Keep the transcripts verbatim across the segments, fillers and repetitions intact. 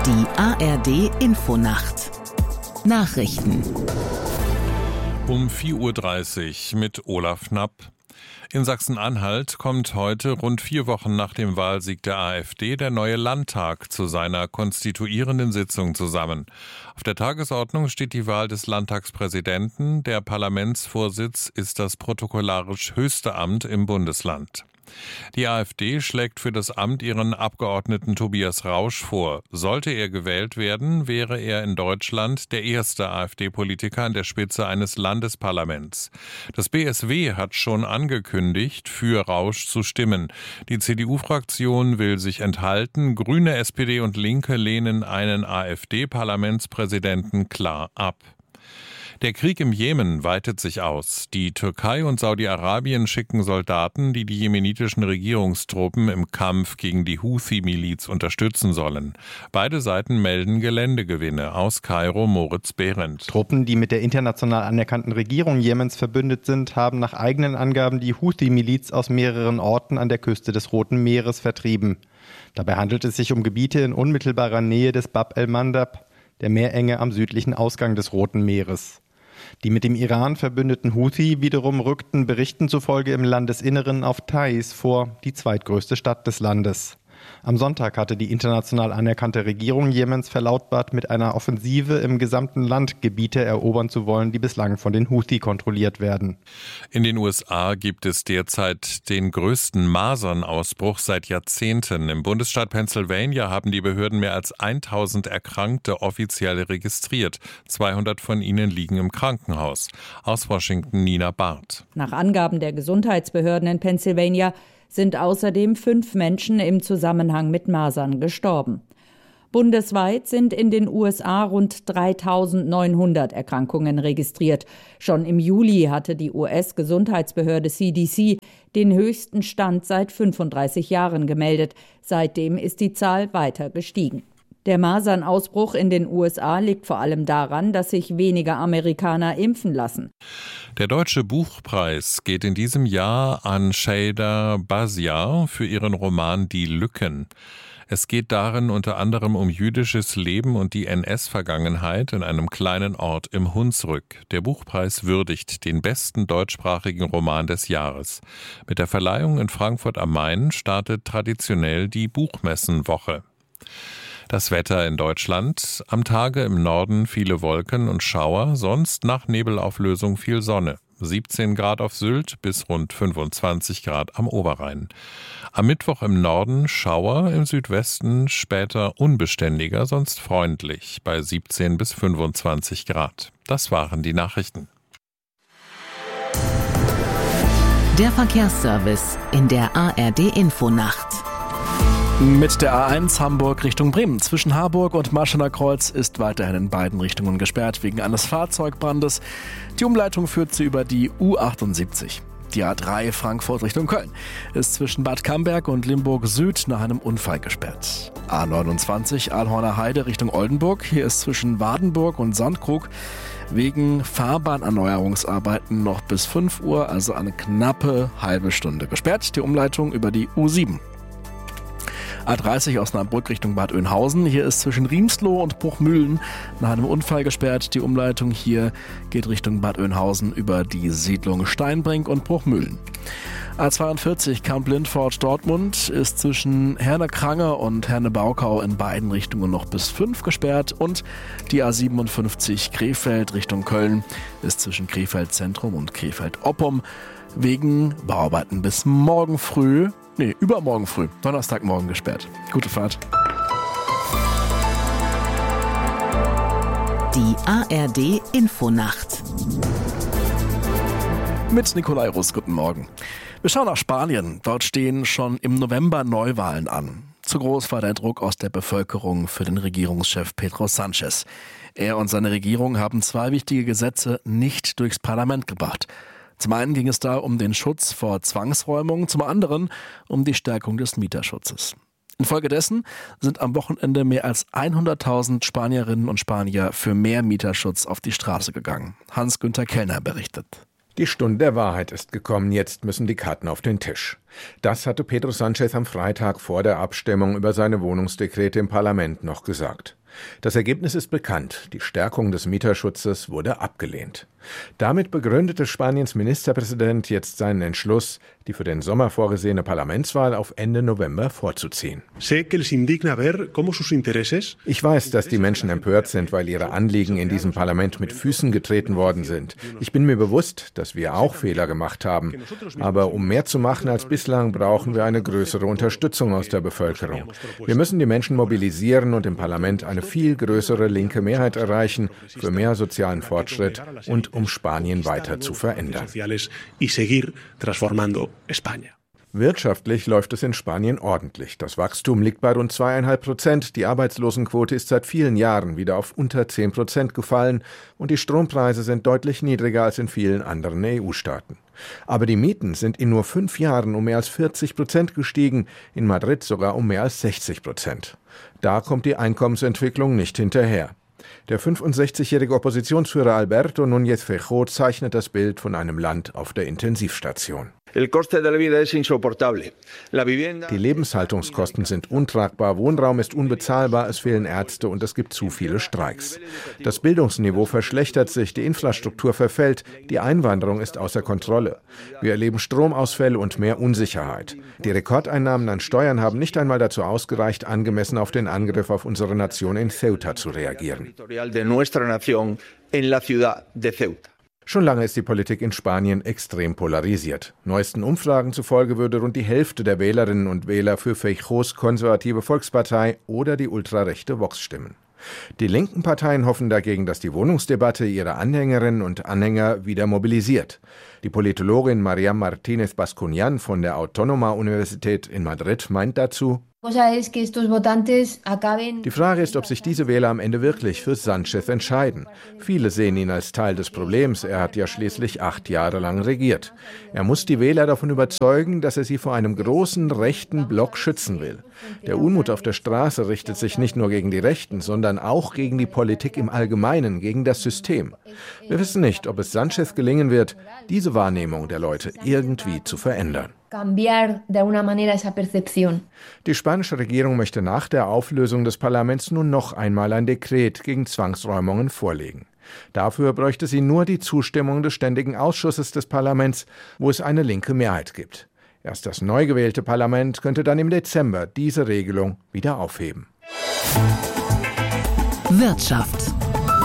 Die A R D-Infonacht. Nachrichten. Um vier Uhr dreißig mit Olaf Knapp. In Sachsen-Anhalt kommt heute, rund vier Wochen nach dem Wahlsieg der AfD, der neue Landtag zu seiner konstituierenden Sitzung zusammen. Auf der Tagesordnung steht die Wahl des Landtagspräsidenten. Der Parlamentsvorsitz ist das protokollarisch höchste Amt im Bundesland. Die AfD schlägt für das Amt ihren Abgeordneten Tobias Rausch vor. Sollte er gewählt werden, wäre er in Deutschland der erste AfD-Politiker an der Spitze eines Landesparlaments. Das B S W hat schon angekündigt, für Rausch zu stimmen. Die C D U-Fraktion will sich enthalten. Grüne, S P D und Linke lehnen einen AfD-Parlamentspräsidenten klar ab. Der Krieg im Jemen weitet sich aus. Die Türkei und Saudi-Arabien schicken Soldaten, die die jemenitischen Regierungstruppen im Kampf gegen die Houthi-Miliz unterstützen sollen. Beide Seiten melden Geländegewinne. Aus Kairo Moritz Behrendt. Truppen, die mit der international anerkannten Regierung Jemens verbündet sind, haben nach eigenen Angaben die Houthi-Miliz aus mehreren Orten an der Küste des Roten Meeres vertrieben. Dabei handelt es sich um Gebiete in unmittelbarer Nähe des Bab el-Mandab, der Meerenge am südlichen Ausgang des Roten Meeres. Die mit dem Iran verbündeten Houthi wiederum rückten Berichten zufolge im Landesinneren auf Taiz vor, die zweitgrößte Stadt des Landes. Am Sonntag hatte die international anerkannte Regierung Jemens verlautbart, mit einer Offensive im gesamten Land Gebiete erobern zu wollen, die bislang von den Houthi kontrolliert werden. In den U S A gibt es derzeit den größten Masernausbruch seit Jahrzehnten. Im Bundesstaat Pennsylvania haben die Behörden mehr als tausend Erkrankte offiziell registriert. zweihundert von ihnen liegen im Krankenhaus. Aus Washington Nina Barth. Nach Angaben der Gesundheitsbehörden in Pennsylvania sind außerdem fünf Menschen im Zusammenhang mit Masern gestorben. Bundesweit sind in den U S A rund dreitausendneunhundert Erkrankungen registriert. Schon im Juli hatte die U S-Gesundheitsbehörde C D C den höchsten Stand seit fünfunddreißig Jahren gemeldet. Seitdem ist die Zahl weiter gestiegen. Der Masernausbruch in den U S A liegt vor allem daran, dass sich weniger Amerikaner impfen lassen. Der Deutsche Buchpreis geht in diesem Jahr an Şeyda Basiar für ihren Roman Die Lücken. Es geht darin unter anderem um jüdisches Leben und die N S-Vergangenheit in einem kleinen Ort im Hunsrück. Der Buchpreis würdigt den besten deutschsprachigen Roman des Jahres. Mit der Verleihung in Frankfurt am Main startet traditionell die Buchmessenwoche. Das Wetter in Deutschland: am Tage im Norden viele Wolken und Schauer, sonst nach Nebelauflösung viel Sonne. siebzehn Grad auf Sylt bis rund fünfundzwanzig Grad am Oberrhein. Am Mittwoch im Norden Schauer, im Südwesten später unbeständiger, sonst freundlich bei siebzehn bis fünfundzwanzig Grad. Das waren die Nachrichten. Der Verkehrsservice in der A R D-Infonacht. Mit der A eins Hamburg Richtung Bremen zwischen Harburg und Marschener Kreuz ist weiterhin in beiden Richtungen gesperrt wegen eines Fahrzeugbrandes. Die Umleitung führt sie über die U achtundsiebzig. Die A drei Frankfurt Richtung Köln ist zwischen Bad Camberg und Limburg Süd nach einem Unfall gesperrt. A neunundzwanzig Ahlhorner Heide Richtung Oldenburg. Hier ist zwischen Wadenburg und Sandkrug wegen Fahrbahnerneuerungsarbeiten noch bis fünf Uhr, also eine knappe halbe Stunde gesperrt. Die Umleitung über die U sieben. A dreißig Osnabrück Richtung Bad Oeynhausen. Hier ist zwischen Riemsloh und Bruchmühlen nach einem Unfall gesperrt. Die Umleitung hier geht Richtung Bad Oeynhausen über die Siedlung Steinbrink und Bruchmühlen. A zweiundvierzig Kamp-Lindfort-Dortmund ist zwischen Herne-Krange und Herne-Baukau in beiden Richtungen noch bis fünf gesperrt. Und die A siebenundfünfzig Krefeld Richtung Köln ist zwischen Krefeld Zentrum und Krefeld Oppum wegen Bauarbeiten bis morgen früh. Nee, übermorgen früh, Donnerstagmorgen gesperrt. Gute Fahrt. Die A R D-Infonacht. Mit Nikolai Russ, guten Morgen. Wir schauen nach Spanien. Dort stehen schon im November Neuwahlen an. Zu groß war der Druck aus der Bevölkerung für den Regierungschef Pedro Sánchez. Er und seine Regierung haben zwei wichtige Gesetze nicht durchs Parlament gebracht. Zum einen ging es da um den Schutz vor Zwangsräumungen, zum anderen um die Stärkung des Mieterschutzes. Infolgedessen sind am Wochenende mehr als hunderttausend Spanierinnen und Spanier für mehr Mieterschutz auf die Straße gegangen. Hans-Günther Kellner berichtet. Die Stunde der Wahrheit ist gekommen, jetzt müssen die Karten auf den Tisch. Das hatte Pedro Sánchez am Freitag vor der Abstimmung über seine Wohnungsdekrete im Parlament noch gesagt. Das Ergebnis ist bekannt. Die Stärkung des Mieterschutzes wurde abgelehnt. Damit begründete Spaniens Ministerpräsident jetzt seinen Entschluss, die für den Sommer vorgesehene Parlamentswahl auf Ende November vorzuziehen. Ich weiß, dass die Menschen empört sind, weil ihre Anliegen in diesem Parlament mit Füßen getreten worden sind. Ich bin mir bewusst, dass wir auch Fehler gemacht haben. Aber um mehr zu machen als bislang, brauchen wir eine größere Unterstützung aus der Bevölkerung. Wir müssen die Menschen mobilisieren und im Parlament eine viel größere linke Mehrheit erreichen für mehr sozialen Fortschritt und um Spanien weiter zu verändern. Wirtschaftlich läuft es in Spanien ordentlich. Das Wachstum liegt bei rund zweieinhalb Prozent. Die Arbeitslosenquote ist seit vielen Jahren wieder auf unter zehn Prozent gefallen und die Strompreise sind deutlich niedriger als in vielen anderen E U-Staaten. Aber die Mieten sind in nur fünf Jahren um mehr als vierzig Prozent gestiegen, in Madrid sogar um mehr als sechzig Prozent. Da kommt die Einkommensentwicklung nicht hinterher. Der fünfundsechzigjährige Oppositionsführer Alberto Núñez Feijóo zeichnet das Bild von einem Land auf der Intensivstation. Die Lebenshaltungskosten sind untragbar, Wohnraum ist unbezahlbar, es fehlen Ärzte und es gibt zu viele Streiks. Das Bildungsniveau verschlechtert sich, die Infrastruktur verfällt, die Einwanderung ist außer Kontrolle. Wir erleben Stromausfälle und mehr Unsicherheit. Die Rekordeinnahmen an Steuern haben nicht einmal dazu ausgereicht, angemessen auf den Angriff auf unsere Nation in Ceuta zu reagieren. Schon lange ist die Politik in Spanien extrem polarisiert. Neuesten Umfragen zufolge würde rund die Hälfte der Wählerinnen und Wähler für Feijóos konservative Volkspartei oder die ultrarechte Vox stimmen. Die linken Parteien hoffen dagegen, dass die Wohnungsdebatte ihre Anhängerinnen und Anhänger wieder mobilisiert. Die Politologin María Martínez Bascuñán von der Autónoma-Universität in Madrid meint dazu: Die Frage ist, ob sich diese Wähler am Ende wirklich für Sánchez entscheiden. Viele sehen ihn als Teil des Problems, er hat ja schließlich acht Jahre lang regiert. Er muss die Wähler davon überzeugen, dass er sie vor einem großen rechten Block schützen will. Der Unmut auf der Straße richtet sich nicht nur gegen die Rechten, sondern auch gegen die Politik im Allgemeinen, gegen das System. Wir wissen nicht, ob es Sánchez gelingen wird, diese Wahrnehmung der Leute irgendwie zu verändern. Die spanische Regierung möchte nach der Auflösung des Parlaments nun noch einmal ein Dekret gegen Zwangsräumungen vorlegen. Dafür bräuchte sie nur die Zustimmung des Ständigen Ausschusses des Parlaments, wo es eine linke Mehrheit gibt. Erst das neu gewählte Parlament könnte dann im Dezember diese Regelung wieder aufheben. Wirtschaft.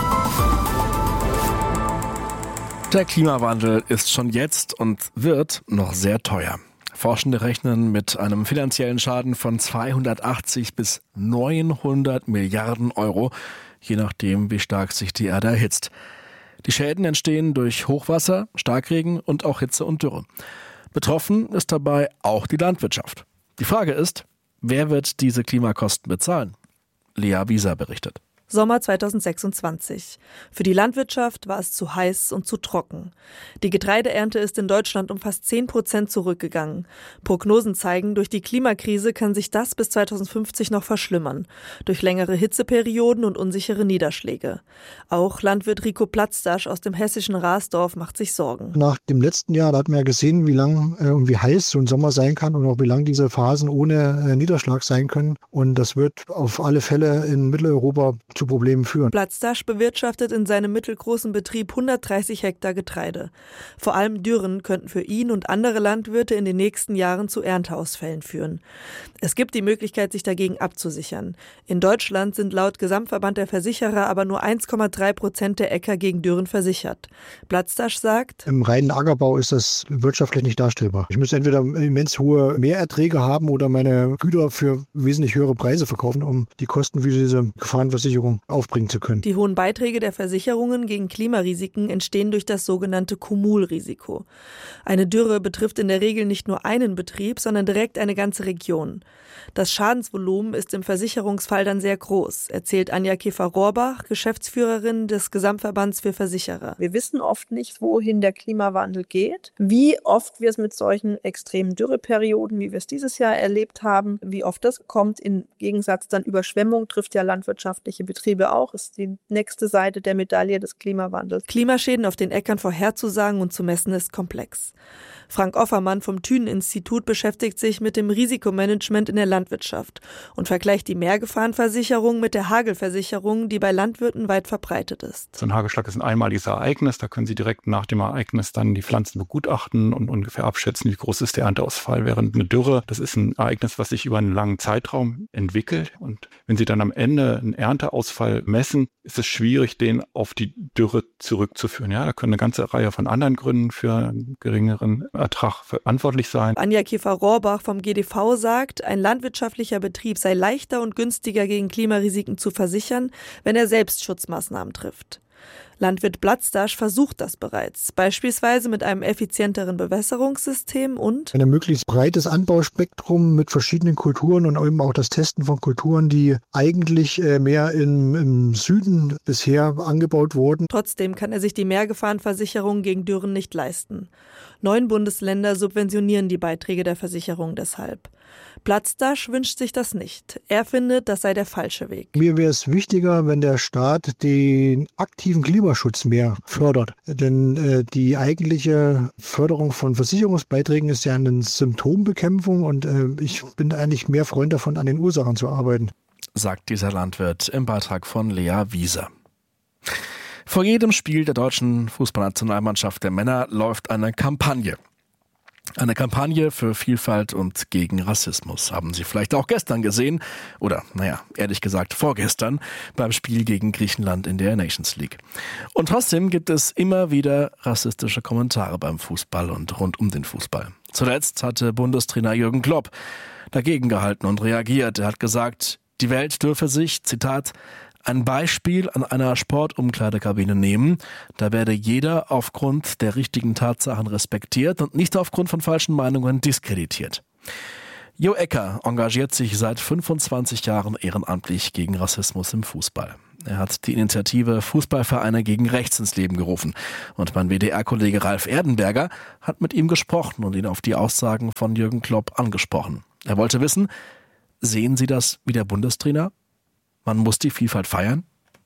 Der Klimawandel ist schon jetzt und wird noch sehr teuer. Forschende rechnen mit einem finanziellen Schaden von zweihundertachtzig bis neunhundert Milliarden Euro, je nachdem, wie stark sich die Erde erhitzt. Die Schäden entstehen durch Hochwasser, Starkregen und auch Hitze und Dürre. Betroffen ist dabei auch die Landwirtschaft. Die Frage ist, wer wird diese Klimakosten bezahlen? Lea Wieser berichtet. Sommer zweitausendsechsundzwanzig. Für die Landwirtschaft war es zu heiß und zu trocken. Die Getreideernte ist in Deutschland um fast zehn Prozent zurückgegangen. Prognosen zeigen, durch die Klimakrise kann sich das bis zweitausendfünfzig noch verschlimmern. Durch längere Hitzeperioden und unsichere Niederschläge. Auch Landwirt Rico Platzdasch aus dem hessischen Rasdorf macht sich Sorgen. Nach dem letzten Jahr, da hat man ja gesehen, wie lang äh, und wie heiß so ein Sommer sein kann und auch wie lang diese Phasen ohne äh, Niederschlag sein können. Und das wird auf alle Fälle in Mitteleuropa zu Problemen führen. Platzdasch bewirtschaftet in seinem mittelgroßen Betrieb hundertdreißig Hektar Getreide. Vor allem Dürren könnten für ihn und andere Landwirte in den nächsten Jahren zu Ernteausfällen führen. Es gibt die Möglichkeit, sich dagegen abzusichern. In Deutschland sind laut Gesamtverband der Versicherer aber nur eins Komma drei Prozent der Äcker gegen Dürren versichert. Platzdasch sagt: Im reinen Ackerbau ist das wirtschaftlich nicht darstellbar. Ich muss entweder immens hohe Mehrerträge haben oder meine Güter für wesentlich höhere Preise verkaufen, um die Kosten für diese Gefahrenversicherung aufbringen zu können. Die hohen Beiträge der Versicherungen gegen Klimarisiken entstehen durch das sogenannte Cumulrisiko. Eine Dürre betrifft in der Regel nicht nur einen Betrieb, sondern direkt eine ganze Region. Das Schadensvolumen ist im Versicherungsfall dann sehr groß, erzählt Anja Käfer-Rohrbach, Geschäftsführerin des Gesamtverbands für Versicherer. Wir wissen oft nicht, wohin der Klimawandel geht, wie oft wir es mit solchen extremen Dürreperioden, wie wir es dieses Jahr erlebt haben, wie oft das kommt. Im Gegensatz dann Überschwemmung trifft ja landwirtschaftliche Betriebe Betriebe auch. Ist die nächste Seite der Medaille des Klimawandels. Klimaschäden auf den Äckern vorherzusagen und zu messen ist komplex. Frank Offermann vom Thünen-Institut beschäftigt sich mit dem Risikomanagement in der Landwirtschaft und vergleicht die Mehrgefahrenversicherung mit der Hagelversicherung, die bei Landwirten weit verbreitet ist. So ein Hagelschlag ist ein einmaliges Ereignis. Da können Sie direkt nach dem Ereignis dann die Pflanzen begutachten und ungefähr abschätzen, wie groß ist der Ernteausfall. Während eine Dürre, das ist ein Ereignis, was sich über einen langen Zeitraum entwickelt. Und wenn Sie dann am Ende einen Ernteausfall messen, ist es schwierig, den auf die Dürre zurückzuführen. Ja, da können eine ganze Reihe von anderen Gründen für einen geringeren Ertrag verantwortlich sein. Anja Käfer-Rohrbach vom G D V sagt, ein landwirtschaftlicher Betrieb sei leichter und günstiger gegen Klimarisiken zu versichern, wenn er selbst Schutzmaßnahmen trifft. Landwirt Blatzdasch versucht das bereits, beispielsweise mit einem effizienteren Bewässerungssystem und ein möglichst breites Anbauspektrum mit verschiedenen Kulturen und eben auch das Testen von Kulturen, die eigentlich mehr im, im Süden bisher angebaut wurden. Trotzdem kann er sich die Mehrgefahrenversicherung gegen Dürren nicht leisten. Neun Bundesländer subventionieren die Beiträge der Versicherung deshalb. Blatzdasch wünscht sich das nicht. Er findet, das sei der falsche Weg. Mir wäre es wichtiger, wenn der Staat den aktiven Klimaschutz mehr fördert. Denn äh, die eigentliche Förderung von Versicherungsbeiträgen ist ja eine Symptombekämpfung und äh, ich bin eigentlich mehr Freund davon, an den Ursachen zu arbeiten. Sagt dieser Landwirt im Beitrag von Lea Wieser. Vor jedem Spiel der deutschen Fußballnationalmannschaft der Männer läuft eine Kampagne. Eine Kampagne für Vielfalt und gegen Rassismus. Haben Sie vielleicht auch gestern gesehen oder, naja, ehrlich gesagt vorgestern beim Spiel gegen Griechenland in der Nations League. Und trotzdem gibt es immer wieder rassistische Kommentare beim Fußball und rund um den Fußball. Zuletzt hatte Bundestrainer Jürgen Klopp dagegen gehalten und reagiert. Er hat gesagt, die Welt dürfe sich, Zitat, ein Beispiel an einer Sportumkleidekabine nehmen. Da werde jeder aufgrund der richtigen Tatsachen respektiert und nicht aufgrund von falschen Meinungen diskreditiert. Jo Ecker engagiert sich seit fünfundzwanzig Jahren ehrenamtlich gegen Rassismus im Fußball. Er hat die Initiative Fußballvereine gegen Rechts ins Leben gerufen. Und mein W D R-Kollege Ralf Erdenberger hat mit ihm gesprochen und ihn auf die Aussagen von Jürgen Klopp angesprochen. Er wollte wissen, sehen Sie das wie der Bundestrainer? Man muss die Vielfalt feiern?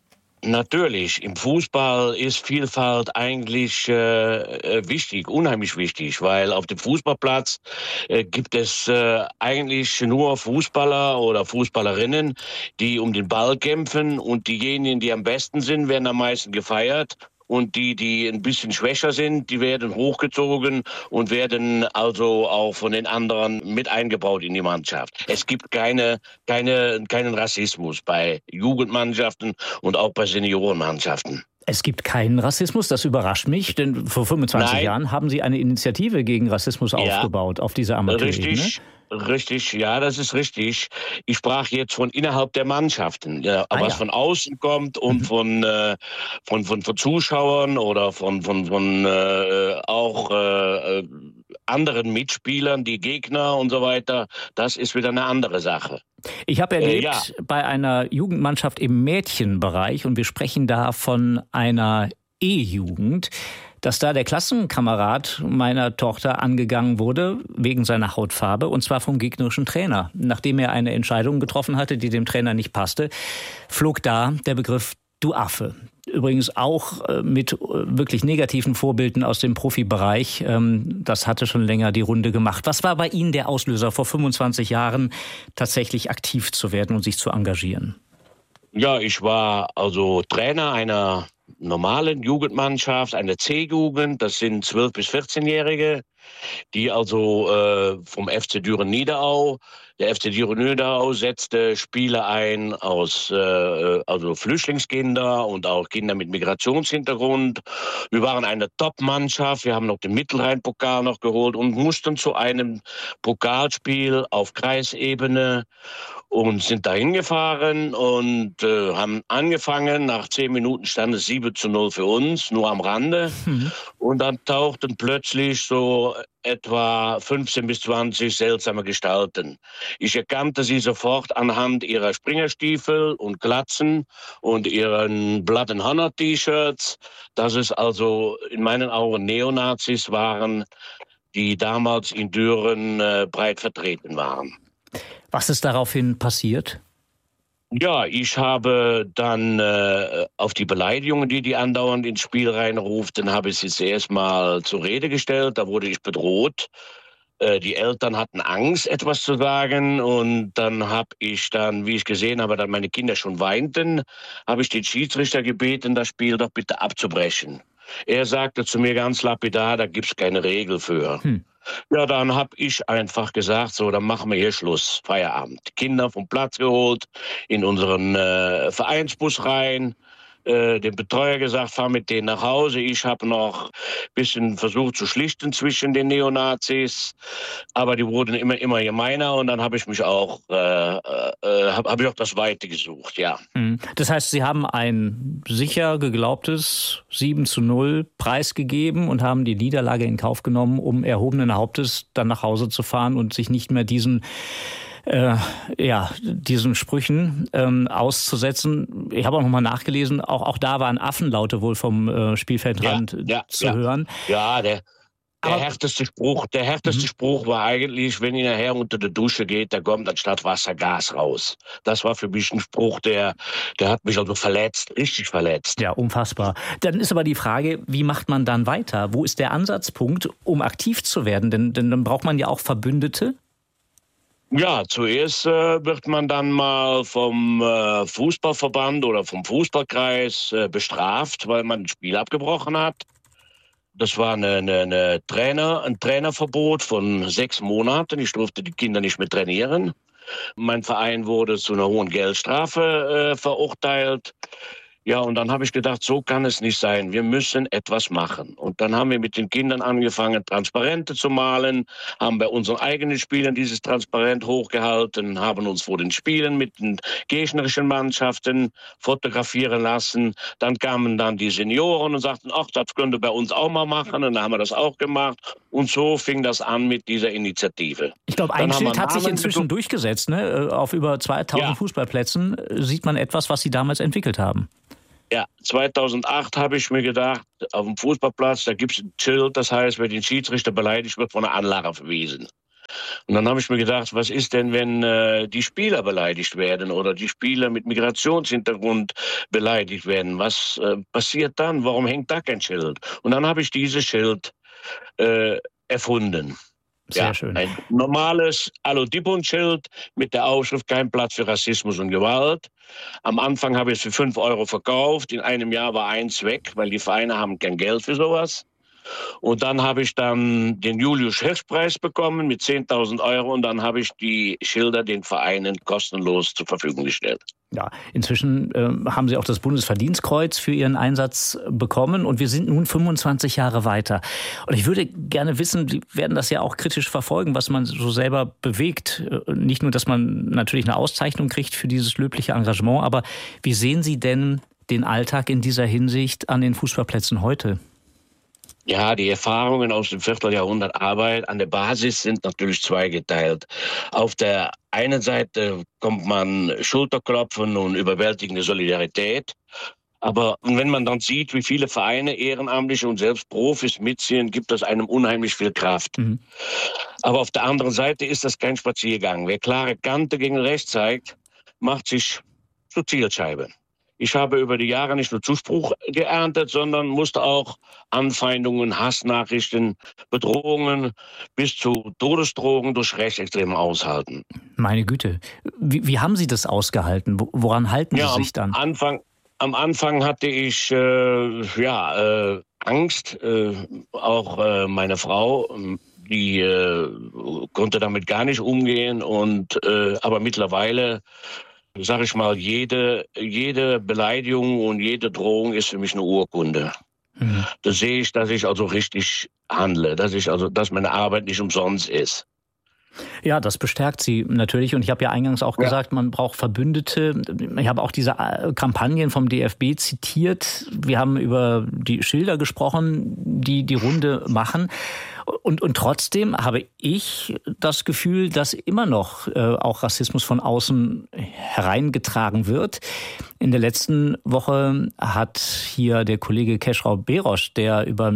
Natürlich, im Fußball ist Vielfalt eigentlich äh, wichtig, unheimlich wichtig, weil auf dem Fußballplatz äh, gibt es äh, eigentlich nur Fußballer oder Fußballerinnen, die um den Ball kämpfen und diejenigen, die am besten sind, werden am meisten gefeiert. Und die, die ein bisschen schwächer sind, die werden hochgezogen und werden also auch von den anderen mit eingebaut in die Mannschaft. Es gibt keine, keine, keinen Rassismus bei Jugendmannschaften und auch bei Seniorenmannschaften. Es gibt keinen Rassismus, das überrascht mich, denn vor fünfundzwanzig Nein. Jahren haben Sie eine Initiative gegen Rassismus ja. aufgebaut auf dieser Amateurebene. Richtig. Richtig, ja, das ist richtig. Ich sprach jetzt von innerhalb der Mannschaften, ja, ah, was ja. von außen kommt und mhm. von, äh, von, von, von Zuschauern oder von, von, von äh, auch äh, anderen Mitspielern, die Gegner und so weiter. Das ist wieder eine andere Sache. Ich habe erlebt, äh, ja. bei einer Jugendmannschaft im Mädchenbereich, und wir sprechen da von einer E-Jugend, dass da der Klassenkamerad meiner Tochter angegangen wurde wegen seiner Hautfarbe, und zwar vom gegnerischen Trainer. Nachdem er eine Entscheidung getroffen hatte, die dem Trainer nicht passte, flog da der Begriff "Du Affe". Übrigens auch mit wirklich negativen Vorbildern aus dem Profibereich. Das hatte schon länger die Runde gemacht. Was war bei Ihnen der Auslöser, vor fünfundzwanzig Jahren tatsächlich aktiv zu werden und sich zu engagieren? Ja, ich war also Trainer einer normalen Jugendmannschaft, eine C-Jugend, das sind zwölf- bis vierzehnjährige, die also äh, vom F C Düren Niederau, der F C Düren Niederau setzte Spieler ein aus äh, also Flüchtlingskinder und auch Kinder mit Migrationshintergrund. Wir waren eine Top-Mannschaft, wir haben noch den Mittelrhein-Pokal noch geholt und mussten zu einem Pokalspiel auf Kreisebene und sind dahin gefahren und äh, haben angefangen. Nach zehn Minuten stand es sieben zu null für uns, nur am Rande. Mhm. Und dann tauchten plötzlich so etwa fünfzehn bis zwanzig seltsame Gestalten. Ich erkannte sie sofort anhand ihrer Springerstiefel und Glatzen und ihren Blood and Honor T-Shirts, dass es also in meinen Augen Neonazis waren, die damals in Düren äh, breit vertreten waren. Was ist daraufhin passiert? Ja, ich habe dann äh, auf die Beleidigungen, die die andauernd ins Spiel reinruften, habe ich sie zuerst mal zur Rede gestellt. Da wurde ich bedroht. Äh, die Eltern hatten Angst, etwas zu sagen. Und dann habe ich dann, wie ich gesehen habe, dass meine Kinder schon weinten, habe ich den Schiedsrichter gebeten, das Spiel doch bitte abzubrechen. Er sagte zu mir ganz lapidar, da gibt's keine Regel für. Hm. Ja, dann habe ich einfach gesagt, so, dann machen wir hier Schluss, Feierabend. Kinder vom Platz geholt, in unseren äh, Vereinsbus rein, äh, dem Betreuer gesagt, fahr mit denen nach Hause. Ich habe noch ein bisschen versucht zu schlichten zwischen den Neonazis, aber die wurden immer, immer gemeiner und dann habe ich mich auch, äh, äh, habe hab ich auch das Weite gesucht, ja. Das heißt, Sie haben ein sicher geglaubtes sieben zu null preisgegeben und haben die Niederlage in Kauf genommen, um erhobenen Hauptes dann nach Hause zu fahren und sich nicht mehr diesen Äh, ja, diesen Sprüchen ähm, auszusetzen. Ich habe auch nochmal nachgelesen, auch, auch da waren Affenlaute wohl vom äh, Spielfeldrand ja, ja, zu ja. hören. Ja, der, der härteste Spruch, der härteste mhm. Spruch war eigentlich, wenn ihr nachher unter die Dusche geht, da kommt anstatt Wasser Gas raus. Das war für mich ein Spruch, der, der hat mich also verletzt, richtig verletzt. Ja, unfassbar. Dann ist aber die Frage, wie macht man dann weiter? Wo ist der Ansatzpunkt, um aktiv zu werden? Denn, denn dann braucht man ja auch Verbündete. Ja, zuerst äh, wird man dann mal vom äh, Fußballverband oder vom Fußballkreis äh, bestraft, weil man ein Spiel abgebrochen hat. Das war eine, eine, eine Trainer, ein Trainerverbot von sechs Monaten. Ich durfte die Kinder nicht mehr trainieren. Mein Verein wurde zu einer hohen Geldstrafe äh, verurteilt. Ja, und dann habe ich gedacht, so kann es nicht sein. Wir müssen etwas machen. Und dann haben wir mit den Kindern angefangen, Transparente zu malen, haben bei unseren eigenen Spielern dieses Transparent hochgehalten, haben uns vor den Spielen mit den gegnerischen Mannschaften fotografieren lassen. Dann kamen dann die Senioren und sagten, ach, das könnt ihr bei uns auch mal machen. Und dann haben wir das auch gemacht. Und so fing das an mit dieser Initiative. Ich glaube, ein Schild hat sich inzwischen durchgesetzt. Ne? Auf über zweitausend ja. Fußballplätzen sieht man etwas, was Sie damals entwickelt haben. Ja, zweitausendacht habe ich mir gedacht, auf dem Fußballplatz, da gibt es ein Schild, das heißt, wer den Schiedsrichter beleidigt, wird von der Anlage verwiesen. Und dann habe ich mir gedacht, was ist denn, wenn äh, die Spieler beleidigt werden oder die Spieler mit Migrationshintergrund beleidigt werden? Was äh, passiert dann? Warum hängt da kein Schild? Und dann habe ich dieses Schild äh, erfunden. Sehr ja, schön. Ein normales Aludibun-Schild mit der Aufschrift kein Platz für Rassismus und Gewalt. Am Anfang habe ich es für fünf Euro verkauft. In einem Jahr war eins weg, weil die Vereine haben kein Geld für sowas. Und dann habe ich dann den Julius-Hirsch-Preis bekommen mit zehntausend Euro und dann habe ich die Schilder den Vereinen kostenlos zur Verfügung gestellt. Ja, inzwischen äh, haben Sie auch das Bundesverdienstkreuz für Ihren Einsatz bekommen und wir sind nun fünfundzwanzig Jahre weiter. Und ich würde gerne wissen, Sie werden das ja auch kritisch verfolgen, was man so selber bewegt. Nicht nur, dass man natürlich eine Auszeichnung kriegt für dieses löbliche Engagement, aber wie sehen Sie denn den Alltag in dieser Hinsicht an den Fußballplätzen heute? Ja, die Erfahrungen aus dem Vierteljahrhundert Arbeit an der Basis sind natürlich zweigeteilt. Auf der einen Seite kommt man Schulterklopfen und überwältigende Solidarität. Aber wenn man dann sieht, wie viele Vereine, Ehrenamtliche und selbst Profis mitziehen, gibt das einem unheimlich viel Kraft. Mhm. Aber auf der anderen Seite ist das kein Spaziergang. Wer klare Kante gegen rechts zeigt, macht sich zur Zielscheibe. Ich habe über die Jahre nicht nur Zuspruch geerntet, sondern musste auch Anfeindungen, Hassnachrichten, Bedrohungen bis zu Todesdrohungen durch Rechtsextreme aushalten. Meine Güte. Wie, wie haben Sie das ausgehalten? Woran halten ja, Sie sich dann? Am Anfang, am Anfang hatte ich äh, ja, äh, Angst. Äh, auch äh, meine Frau, die äh, konnte damit gar nicht umgehen. Und, äh, aber mittlerweile... Sag ich mal, jede, jede Beleidigung und jede Drohung ist für mich eine Urkunde. Mhm. Da sehe ich, dass ich also richtig handle, dass ich also, dass meine Arbeit nicht umsonst ist. Ja, das bestärkt Sie natürlich. Und ich habe ja eingangs auch gesagt, ja. man braucht Verbündete. Ich habe auch diese Kampagnen vom D F B zitiert. Wir haben über die Schilder gesprochen, die die Runde machen. Und, und trotzdem habe ich das Gefühl, dass immer noch äh, auch Rassismus von außen hereingetragen wird. In der letzten Woche hat hier der Kollege Keschrau Berosch, der über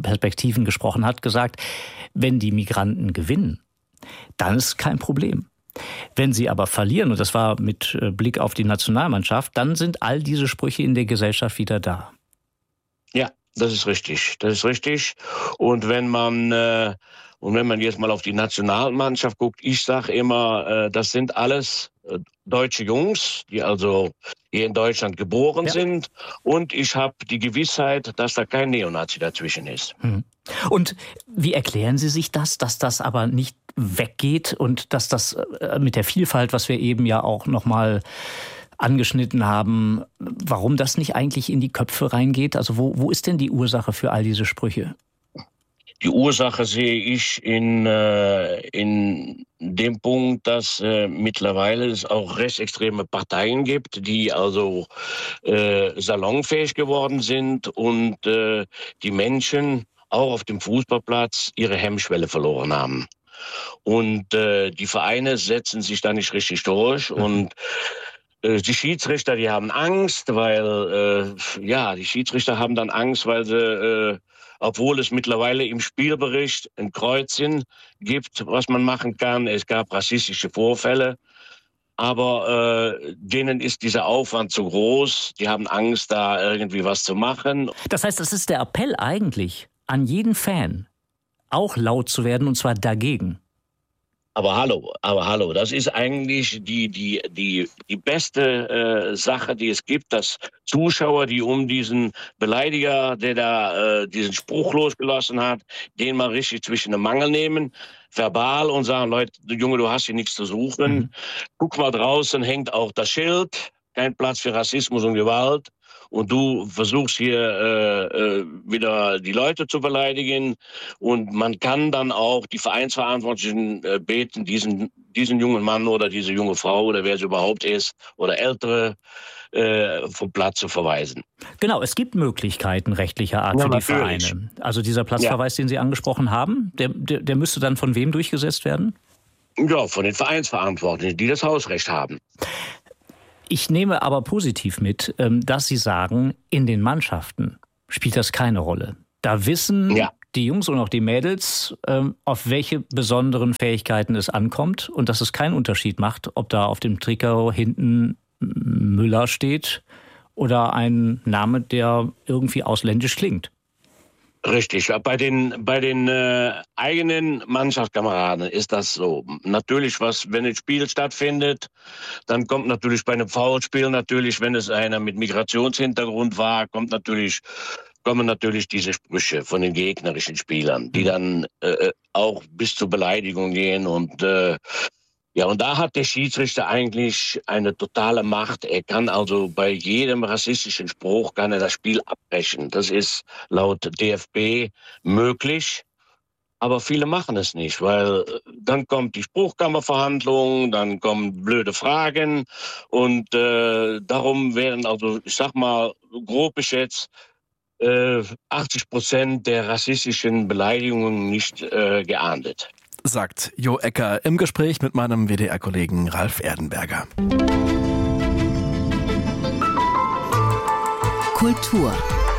Migrationsperspektiven gesprochen hat, gesagt, wenn die Migranten gewinnen, dann ist kein Problem. Wenn sie aber verlieren, und das war mit Blick auf die Nationalmannschaft, dann sind all diese Sprüche in der Gesellschaft wieder da. Ja, das ist richtig. Das ist richtig. Und wenn man äh, und wenn man jetzt mal auf die Nationalmannschaft guckt, ich sage immer, äh, das sind alles äh, deutsche Jungs, die also hier in Deutschland geboren ja. sind. Und ich habe die Gewissheit, dass da kein Neonazi dazwischen ist. Mhm. Und wie erklären Sie sich das, dass das aber nicht weggeht und dass das mit der Vielfalt, was wir eben ja auch nochmal angeschnitten haben, warum das nicht eigentlich in die Köpfe reingeht? Also wo, wo ist denn die Ursache für all diese Sprüche? Die Ursache sehe ich in, äh, in dem Punkt, dass äh, mittlerweile es auch rechtsextreme Parteien gibt, die also äh, salonfähig geworden sind und äh, die Menschen auch auf dem Fußballplatz ihre Hemmschwelle verloren haben. Und äh, die Vereine setzen sich da nicht richtig durch. Mhm. Und äh, die Schiedsrichter, die haben Angst, weil, äh, ja, die Schiedsrichter haben dann Angst, weil sie, äh, obwohl es mittlerweile im Spielbericht ein Kreuzchen gibt, was man machen kann. Es gab rassistische Vorfälle. Aber äh, denen ist dieser Aufwand zu groß. Die haben Angst, da irgendwie was zu machen. Das heißt, das ist der Appell eigentlich an jeden Fan, auch laut zu werden, und zwar dagegen. Aber hallo, aber hallo, das ist eigentlich die die die die beste äh, Sache, die es gibt, dass Zuschauer, die um diesen Beleidiger, der da äh, diesen Spruch losgelassen hat, den mal richtig zwischen den Mangel nehmen, verbal, und sagen, Leute, Junge, du hast hier nichts zu suchen. Mhm. Guck mal, draußen hängt auch das Schild, kein Platz für Rassismus und Gewalt. Und du versuchst hier äh, äh, wieder die Leute zu beleidigen. Und man kann dann auch die Vereinsverantwortlichen äh, beten, diesen, diesen jungen Mann oder diese junge Frau oder wer es überhaupt ist oder Ältere äh, vom Platz zu verweisen. Genau, es gibt Möglichkeiten rechtlicher Art ja, für die natürlich. Vereine. Also dieser Platzverweis, ja. den Sie angesprochen haben, der, der, der müsste dann von wem durchgesetzt werden? Ja, von den Vereinsverantwortlichen, die das Hausrecht haben. Ich nehme aber positiv mit, dass Sie sagen, in den Mannschaften spielt das keine Rolle. Da wissen ja. die Jungs und auch die Mädels, auf welche besonderen Fähigkeiten es ankommt und dass es keinen Unterschied macht, ob da auf dem Trikot hinten Müller steht oder ein Name, der irgendwie ausländisch klingt. Richtig. Bei den bei den äh, eigenen Mannschaftskameraden ist das so. Natürlich, was wenn ein Spiel stattfindet, dann kommt natürlich bei einem Foulspiel natürlich, wenn es einer mit Migrationshintergrund war, kommt natürlich kommen natürlich diese Sprüche von den gegnerischen Spielern, die dann äh, auch bis zur Beleidigung gehen und äh, ja, und da hat der Schiedsrichter eigentlich eine totale Macht. Er kann also bei jedem rassistischen Spruch kann er das Spiel abbrechen. Das ist laut D F B möglich. Aber viele machen es nicht, weil dann kommt die Spruchkammerverhandlung, dann kommen blöde Fragen und äh, darum werden also, ich sag mal, grob geschätzt, äh, achtzig Prozent der rassistischen Beleidigungen nicht äh, geahndet. Sagt Jo Ecker im Gespräch mit meinem W D R-Kollegen Ralf Erdenberger. Kultur.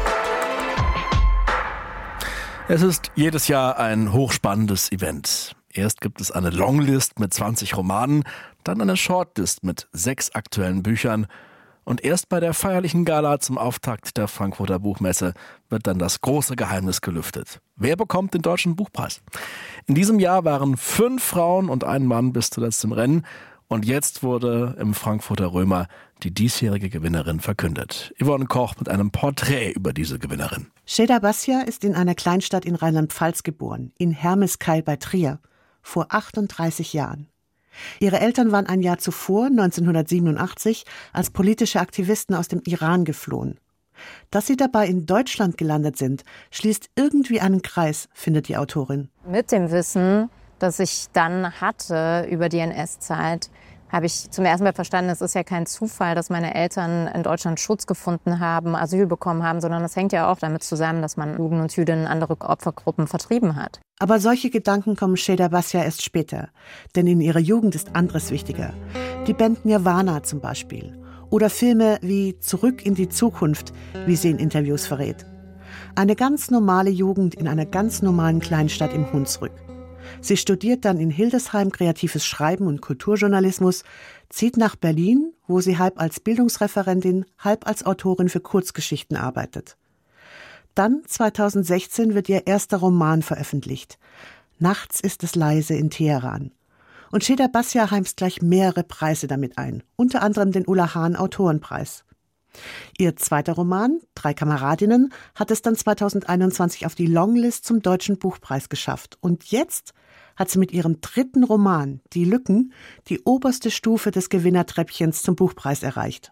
Es ist jedes Jahr ein hochspannendes Event. Erst gibt es eine Longlist mit zwanzig Romanen, dann eine Shortlist mit sechs aktuellen Büchern. Und erst bei der feierlichen Gala zum Auftakt der Frankfurter Buchmesse wird dann das große Geheimnis gelüftet. Wer bekommt den Deutschen Buchpreis? In diesem Jahr waren fünf Frauen und ein Mann bis zuletzt im Rennen. Und jetzt wurde im Frankfurter Römer die diesjährige Gewinnerin verkündet. Yvonne Koch mit einem Porträt über diese Gewinnerin. Şeyda Basya ist in einer Kleinstadt in Rheinland-Pfalz geboren, in Hermeskeil bei Trier, vor achtunddreißig Jahren. Ihre Eltern waren ein Jahr zuvor, neunzehnhundertsiebenundachtzig, als politische Aktivisten aus dem Iran geflohen. Dass sie dabei in Deutschland gelandet sind, schließt irgendwie einen Kreis, findet die Autorin. Mit dem Wissen, das ich dann hatte über die N S-Zeit, habe ich zum ersten Mal verstanden, es ist ja kein Zufall, dass meine Eltern in Deutschland Schutz gefunden haben, Asyl bekommen haben, sondern es hängt ja auch damit zusammen, dass man Juden und Jüdinnen andere Opfergruppen vertrieben hat. Aber solche Gedanken kommen Şeyda Basya erst später, denn in ihrer Jugend ist anderes wichtiger. Die Band Nirvana zum Beispiel. Oder Filme wie Zurück in die Zukunft, wie sie in Interviews verrät. Eine ganz normale Jugend in einer ganz normalen Kleinstadt im Hunsrück. Sie studiert dann in Hildesheim kreatives Schreiben und Kulturjournalismus, zieht nach Berlin, wo sie halb als Bildungsreferentin, halb als Autorin für Kurzgeschichten arbeitet. Dann zweitausendsechzehn wird ihr erster Roman veröffentlicht. Nachts ist es leise in Teheran. Und Şeyda Basya heimst gleich mehrere Preise damit ein, unter anderem den Ulla Hahn Autorenpreis. Ihr zweiter Roman, Drei Kameradinnen, hat es dann zweitausendeinundzwanzig auf die Longlist zum Deutschen Buchpreis geschafft. Und jetzt hat sie mit ihrem dritten Roman, Die Lücken, die oberste Stufe des Gewinnertreppchens zum Buchpreis erreicht.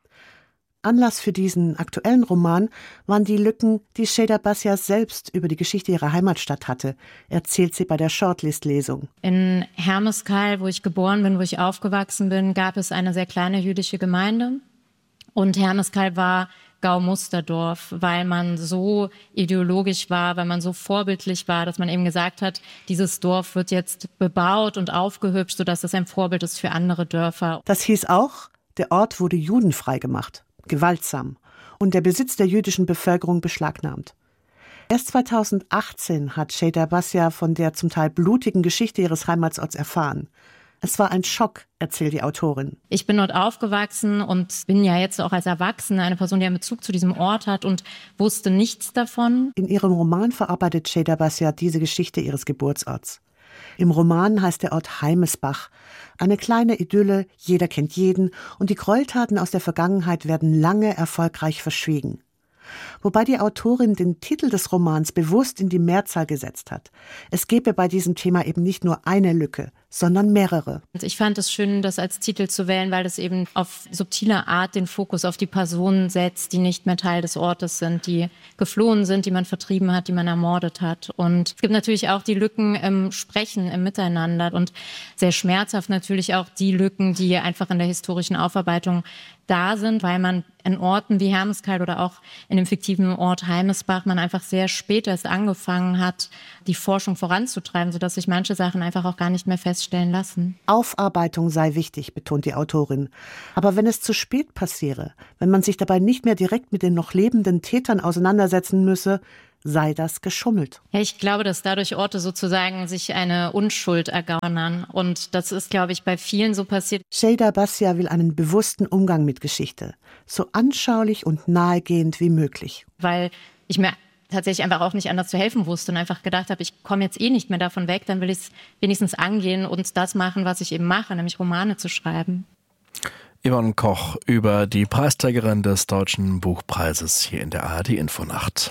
Anlass für diesen aktuellen Roman waren die Lücken, die Şeyda Basya selbst über die Geschichte ihrer Heimatstadt hatte, erzählt sie bei der Shortlist-Lesung. In Hermeskeil, wo ich geboren bin, wo ich aufgewachsen bin, gab es eine sehr kleine jüdische Gemeinde. Und Hermeskeil war Gaumusterdorf, weil man so ideologisch war, weil man so vorbildlich war, dass man eben gesagt hat, dieses Dorf wird jetzt bebaut und aufgehübscht, sodass es ein Vorbild ist für andere Dörfer. Das hieß auch, der Ort wurde judenfrei gemacht. Gewaltsam und der Besitz der jüdischen Bevölkerung beschlagnahmt. Erst zweitausendachtzehn hat Şeyda Basya von der zum Teil blutigen Geschichte ihres Heimatsorts erfahren. Es war ein Schock, erzählt die Autorin. Ich bin dort aufgewachsen und bin ja jetzt auch als Erwachsene eine Person, die einen Bezug zu diesem Ort hat und wusste nichts davon. In ihrem Roman verarbeitet Şeyda Basya diese Geschichte ihres Geburtsorts. Im Roman heißt der Ort Heimesbach. Eine kleine Idylle, jeder kennt jeden und die Gräueltaten aus der Vergangenheit werden lange erfolgreich verschwiegen. Wobei die Autorin den Titel des Romans bewusst in die Mehrzahl gesetzt hat. Es gebe bei diesem Thema eben nicht nur eine Lücke, sondern mehrere. Ich fand es schön, das als Titel zu wählen, weil das eben auf subtile Art den Fokus auf die Personen setzt, die nicht mehr Teil des Ortes sind, die geflohen sind, die man vertrieben hat, die man ermordet hat. Und es gibt natürlich auch die Lücken im Sprechen, im Miteinander und sehr schmerzhaft natürlich auch die Lücken, die einfach in der historischen Aufarbeitung da sind, weil man in Orten wie Hermeskeil oder auch in dem fiktiven Ort Heimesbach man einfach sehr spät erst angefangen hat, die Forschung voranzutreiben, sodass sich manche Sachen einfach auch gar nicht mehr feststellen lassen. Aufarbeitung sei wichtig, betont die Autorin. Aber wenn es zu spät passiere, wenn man sich dabei nicht mehr direkt mit den noch lebenden Tätern auseinandersetzen müsse, sei das geschummelt. Ja, ich glaube, dass dadurch Orte sozusagen sich eine Unschuld ergaunern. Und das ist, glaube ich, bei vielen so passiert. Şeyda Basya will einen bewussten Umgang mit Geschichte. So anschaulich und nahegehend wie möglich. Weil ich mir tatsächlich einfach auch nicht anders zu helfen wusste und einfach gedacht habe, ich komme jetzt eh nicht mehr davon weg, dann will ich es wenigstens angehen und das machen, was ich eben mache, nämlich Romane zu schreiben. Yvonne Koch über die Preisträgerin des Deutschen Buchpreises hier in der A R D-Infonacht.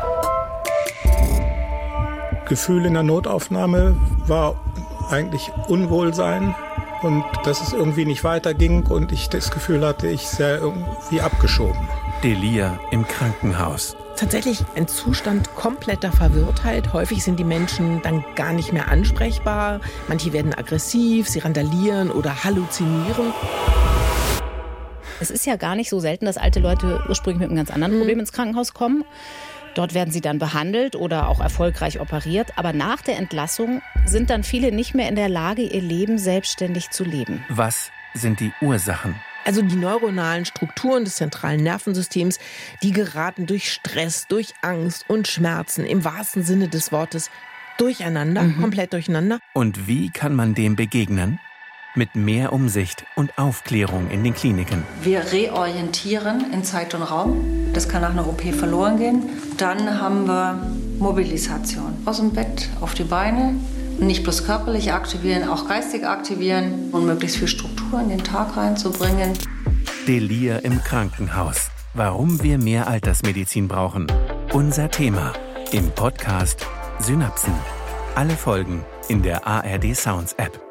Gefühl in der Notaufnahme war eigentlich Unwohlsein und dass es irgendwie nicht weiterging und ich das Gefühl hatte, ich sei irgendwie abgeschoben. Delir im Krankenhaus. Tatsächlich ein Zustand kompletter Verwirrtheit. Häufig sind die Menschen dann gar nicht mehr ansprechbar. Manche werden aggressiv, sie randalieren oder halluzinieren. Es ist ja gar nicht so selten, dass alte Leute ursprünglich mit einem ganz anderen Problem ins Krankenhaus kommen. Dort werden sie dann behandelt oder auch erfolgreich operiert. Aber nach der Entlassung sind dann viele nicht mehr in der Lage, ihr Leben selbstständig zu leben. Was sind die Ursachen? Also die neuronalen Strukturen des zentralen Nervensystems, die geraten durch Stress, durch Angst und Schmerzen im wahrsten Sinne des Wortes durcheinander, mhm. komplett durcheinander. Und wie kann man dem begegnen? Mit mehr Umsicht und Aufklärung in den Kliniken. Wir reorientieren in Zeit und Raum. Das kann nach einer O P verloren gehen. Dann haben wir Mobilisation. Aus dem Bett auf die Beine. Nicht bloß körperlich aktivieren, auch geistig aktivieren und möglichst viel Struktur in den Tag reinzubringen. Delir im Krankenhaus. Warum wir mehr Altersmedizin brauchen. Unser Thema im Podcast Synapsen. Alle Folgen in der A R D Sounds App.